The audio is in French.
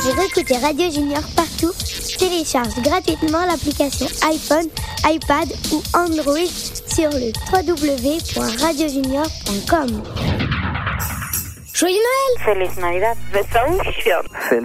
Pour écouter Radio Junior partout, télécharge gratuitement l'application iPhone, iPad ou Android sur le www.radiojunior.com. Joyeux Noël! Feliz Navidad. Besos.